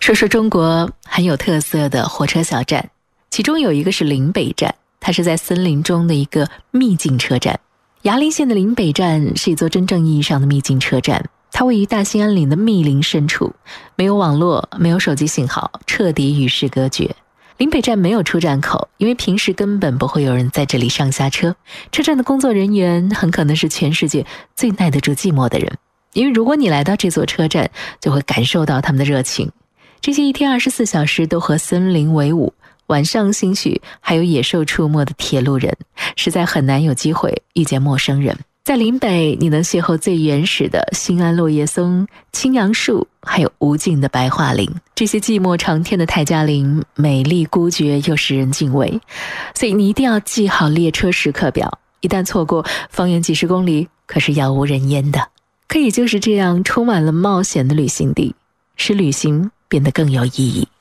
说说中国很有特色的火车小站，其中有一个是林北站，它是在森林中的一个秘境车站。牙林县的林北站是一座真正意义上的秘境车站，它位于大兴安岭的密林深处，没有网络，没有手机信号，彻底与世隔绝。林北站没有出站口，因为平时根本不会有人在这里上下车。车站的工作人员很可能是全世界最耐得住寂寞的人，因为如果你来到这座车站，就会感受到他们的热情。这些一天24小时都和森林为伍，晚上兴许还有野兽出没的铁路人，实在很难有机会遇见陌生人。在林北，你能邂逅最原始的兴安落叶松、青杨树，还有无尽的白桦林。这些寂寞长天的泰加林，美丽孤绝又使人敬畏，所以你一定要记好列车时刻表，一旦错过，方圆几十公里可是杳无人烟的。可以就是这样充满了冒险的旅行地，使旅行变得更有意义。